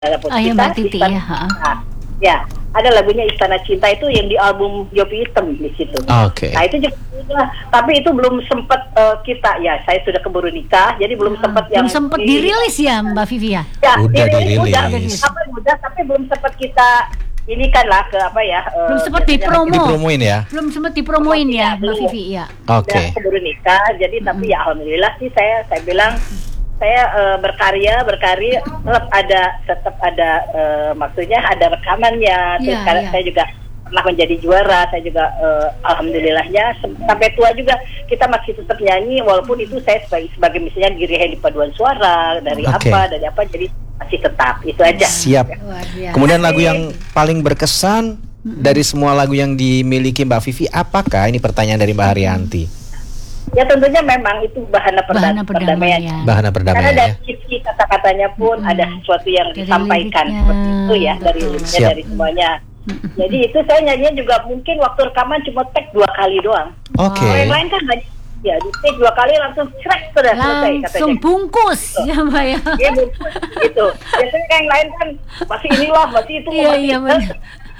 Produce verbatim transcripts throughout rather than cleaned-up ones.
Ayah Mbak Titi ya. Nah, ya, ada lagunya Istana Cinta itu yang di album Yopi Hitam di situ. Oke. Okay. Nah itu juga, tapi itu belum sempat uh, kita ya, saya sudah keburu nikah, jadi belum sempat belum yang sempat di, dirilis ya Mbak Vivi ya. Ya, udah dirilis. Udah, apa udah, tapi belum sempat kita ini kan lah ke apa ya? Belum uh, sempat dipromo. Dipromoin ya. Belum sempat dipromoin ya Mbak Vivi ya. Oke. Okay. Keburu nikah, jadi mm-hmm. tapi ya alhamdulillah sih saya saya bilang saya uh, berkarya berkarya tetap ada tetap ada uh, maksudnya ada rekamannya. Terus yeah, karena yeah. saya juga pernah menjadi juara, saya juga uh, alhamdulillahnya sampai tua juga kita masih tetap nyanyi walaupun itu saya sebagai sebagai misalnya diri di paduan suara dari okay. apa dari apa jadi masih tetap itu aja. Siap. Kemudian lagu yang paling berkesan dari semua lagu yang dimiliki Mbak Vivi apakah? Ini pertanyaan dari Mbak Haryanti. Ya tentunya memang itu bahana, perda- bahana perdamaian. perdamaian. Ya. Bahana perdamaian. Karena dari ya. sisi kata-katanya pun hmm. ada sesuatu yang dari disampaikan liriknya. seperti itu ya dari liriknya dari semuanya. Jadi itu saya nyanyinya juga mungkin waktu rekaman cuma take dua kali doang. Oke. Okay. Kalau yang lain kan banyak. Ya di take dua kali langsung crack sudah selesai katanya. Langsung bungkus gitu. Ya Mbak ya. Iya bungkus gitu. Biasanya yang lain kan masih inilah masih itu. Iya masih iya itu. benar.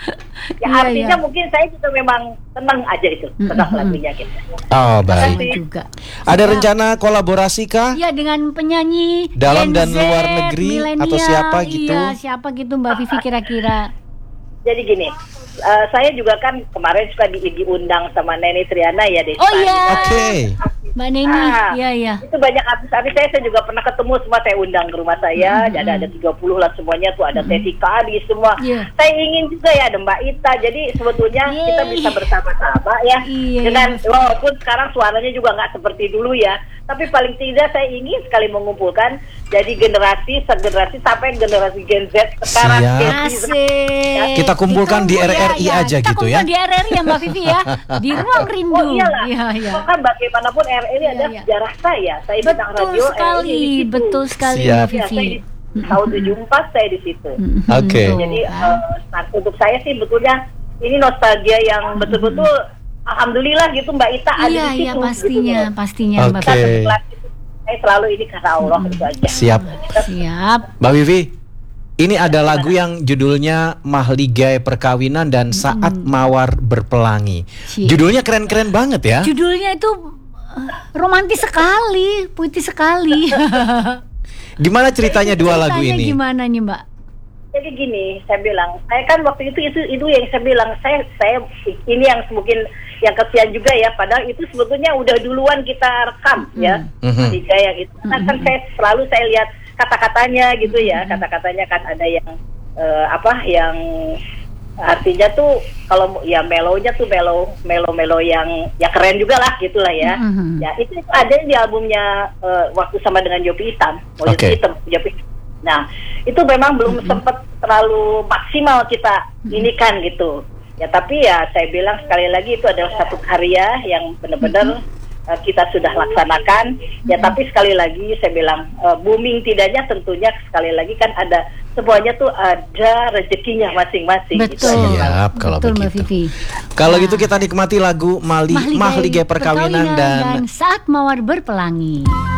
Ya iya, artinya iya. mungkin saya juga memang tenang aja itu tentang mm-hmm. lagunya gitu. Oh baik. Juga. Ada rencana kolaborasi kah? Ya dengan penyanyi dalam dan Gen Z, luar negeri atau siapa gitu? Iya siapa gitu Mbak Vivi kira-kira? Jadi gini, uh, saya juga kan kemarin suka di, diundang sama Neni Triana ya Desa. Oh iya. Oke. Okay. Mbak Neni, ah, iya iya. Itu banyak artis-artis saya, saya juga pernah ketemu semua saya undang ke rumah saya. Mm-hmm. Ada ada tiga puluh lah semuanya tuh ada mm-hmm. Teti Kadi semua. Yeah. Saya ingin juga ya ada Mbak Ita. Jadi sebetulnya Yeay. kita bisa bersama-sama ya. Yeah. Dengan walaupun sekarang suaranya juga nggak seperti dulu ya. Tapi paling tidak saya ingin sekali mengumpulkan jadi generasi segenerasi sampai generasi Gen Z sekarang. Gen Z. Ya. Kita kumpulkan di R R I ya, aja kita gitu ya. Kita kumpulkan di R R I ya Mbak Vivi ya. Di Ruang Rindu. Oh iyalah. Ya, ya. Kan bagaimanapun R R I ya, ada ya. sejarah saya. Saya bintang radio sekali, R R I betul sekali Siap. Mbak Vivi. Ya, saya tahun tujuh puluh empat saya di situ. Oke. Okay. Jadi uh, nah, untuk saya sih betulnya ini nostalgia yang betul-betul alhamdulillah gitu Mbak Ita ada iya, di situ. Iya pastinya, gitu. pastinya okay. Mbak Vivi. Saya selalu ini karena Allah hmm. itu aja. Siap. Siap. Mbak Vivi, ini ada lagu yang judulnya Mahligai Perkawinan dan Saat hmm. Mawar Berpelangi. Cie. Judulnya keren-keren banget ya. Judulnya itu uh, romantis sekali, puitis sekali. Gimana ceritanya dua ceritanya lagu ini? Gimana nih Mbak? Jadi gini, saya bilang, saya kan waktu itu itu itu yang saya bilang, saya saya ini yang mungkin yang kesian juga ya, padahal itu sebetulnya udah duluan kita rekam mm-hmm. ya, mm-hmm. tiga yang itu. Nah kan saya selalu saya lihat kata-katanya gitu ya, mm-hmm. kata-katanya kan ada yang uh, apa yang artinya tuh kalau ya melonya tuh melo melo melo yang ya keren juga lah gitulah ya. Mm-hmm. Ya itu, itu ada di albumnya uh, waktu sama dengan Yopi Hitam, oh, okay. Hitam, Yopi. Nah itu memang belum mm-hmm. sempat terlalu maksimal kita mm-hmm. ini kan gitu. Ya tapi ya saya bilang sekali lagi itu adalah satu karya yang benar-benar mm-hmm. uh, kita sudah laksanakan. Mm-hmm. Ya tapi sekali lagi saya bilang uh, booming tidaknya tentunya sekali lagi kan ada semuanya tuh ada rezekinya masing-masing. Betul. Gitu Siap kalau betul, begitu. Kalau nah. gitu kita nikmati lagu Mali, Mahligai Perkawinan dan, dan Saat Mawar Berpelangi.